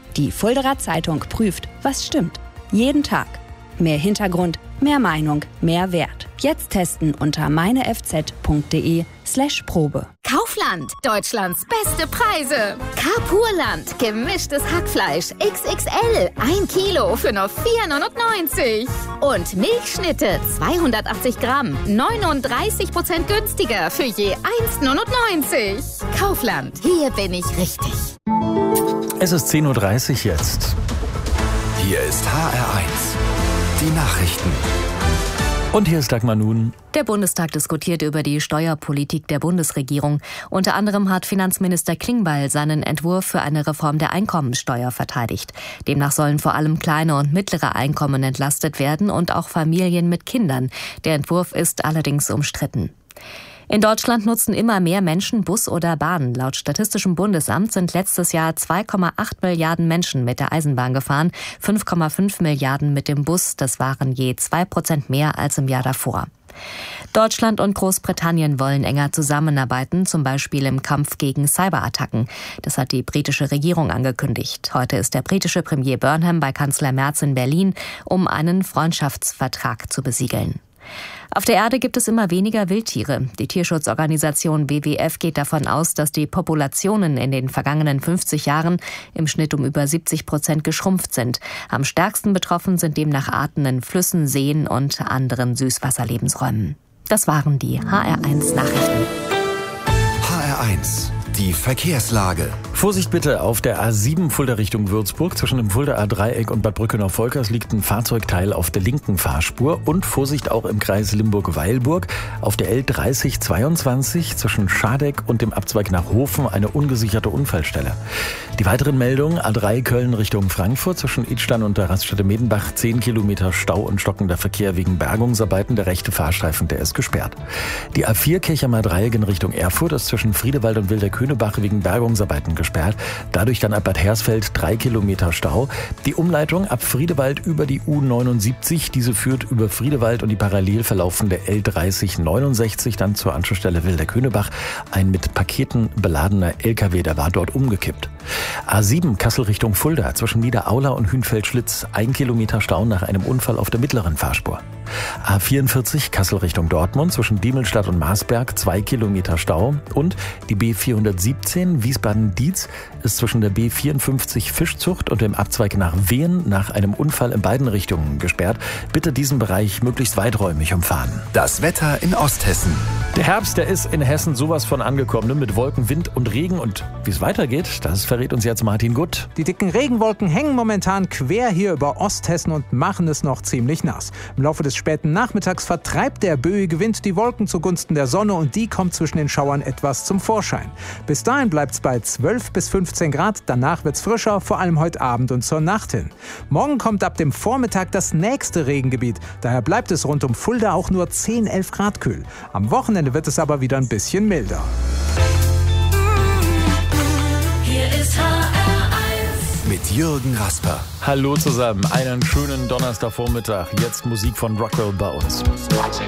Die Fuldaer Zeitung prüft, was stimmt. Jeden Tag. Mehr Hintergrund, mehr Meinung, mehr Wert. Jetzt testen unter meinefz.de/Probe. Kaufland, Deutschlands beste Preise. Carpurland, gemischtes Hackfleisch XXL, 1 Kilo für nur 4,99 €. Und Milchschnitte, 280 Gramm, 39% günstiger für je 1,99 €. Kaufland, hier bin ich richtig. Es ist 10:30 Uhr jetzt. Hier ist HR1, die Nachrichten. Und hier ist Dagmar Nun. Der Bundestag diskutiert über die Steuerpolitik der Bundesregierung. Unter anderem hat Finanzminister Klingbeil seinen Entwurf für eine Reform der Einkommensteuer verteidigt. Demnach sollen vor allem kleine und mittlere Einkommen entlastet werden und auch Familien mit Kindern. Der Entwurf ist allerdings umstritten. In Deutschland nutzen immer mehr Menschen Bus oder Bahn. Laut Statistischem Bundesamt sind letztes Jahr 2,8 Milliarden Menschen mit der Eisenbahn gefahren, 5,5 Milliarden mit dem Bus. Das waren je 2% mehr als im Jahr davor. Deutschland und Großbritannien wollen enger zusammenarbeiten, zum Beispiel im Kampf gegen Cyberattacken. Das hat die britische Regierung angekündigt. Heute ist der britische Premier Burnham bei Kanzler Merz in Berlin, um einen Freundschaftsvertrag zu besiegeln. Auf der Erde gibt es immer weniger Wildtiere. Die Tierschutzorganisation WWF geht davon aus, dass die Populationen in den vergangenen 50 Jahren im Schnitt um über 70% geschrumpft sind. Am stärksten betroffen sind demnach Arten in Flüssen, Seen und anderen Süßwasserlebensräumen. Das waren die HR1 Nachrichten. HR1, die Verkehrslage. Vorsicht bitte, auf der A7 Fulda Richtung Würzburg. Zwischen dem Fuldaer Dreieck und Bad Brückenau-Volkers liegt ein Fahrzeugteil auf der linken Fahrspur. Und Vorsicht auch im Kreis Limburg-Weilburg. Auf der L3022 zwischen Schadeck und dem Abzweig nach Hofen eine ungesicherte Unfallstelle. Die weiteren Meldungen: A3 Köln Richtung Frankfurt zwischen Idstein und der Raststätte Medenbach 10 Kilometer Stau und stockender Verkehr wegen Bergungsarbeiten. Der rechte Fahrstreifen, der ist gesperrt. Die A4 Kirchheimer Dreieck in Richtung Erfurt ist zwischen Friedewald und Wilderkönebach wegen Bergungsarbeiten gesperrt. Dadurch dann ab Bad Hersfeld 3 Kilometer Stau. Die Umleitung ab Friedewald über die U79. Diese führt über Friedewald und die parallel verlaufende L3069 dann zur Anschlussstelle Wilderkönebach. Ein mit Paketen beladener LKW, der war dort umgekippt. A7 Kassel Richtung Fulda zwischen Niederaula und Hünfeld-Schlitz 1 Kilometer Stau nach einem Unfall auf der mittleren Fahrspur. A44 Kassel Richtung Dortmund zwischen Diemelstadt und Marsberg 2 Kilometer Stau. Und die B417 Wiesbaden-Dietz ist zwischen der B54 Fischzucht und dem Abzweig nach Wehen nach einem Unfall in beiden Richtungen gesperrt. Bitte diesen Bereich möglichst weiträumig umfahren. Das Wetter in Osthessen. Der Herbst, der ist in Hessen sowas von angekommen, mit Wolken, Wind und Regen. Und wie es weitergeht, das verrät uns jetzt Martin Gutt. Die dicken Regenwolken hängen momentan quer hier über Osthessen und machen es noch ziemlich nass. Im Laufe des späten Nachmittags vertreibt der böige Wind die Wolken zugunsten der Sonne und die kommt zwischen den Schauern etwas zum Vorschein. Bis dahin bleibt es bei 12 bis 15 Grad, danach wird es frischer, vor allem heute Abend und zur Nacht hin. Morgen kommt ab dem Vormittag das nächste Regengebiet, daher bleibt es rund um Fulda auch nur 10, 11 Grad kühl. Am Wochenende wird es aber wieder ein bisschen milder. Hier ist HR1 Mit Jürgen Rasper. Hallo zusammen, einen schönen Donnerstagvormittag. Jetzt Musik von Rockwell Bones. Watching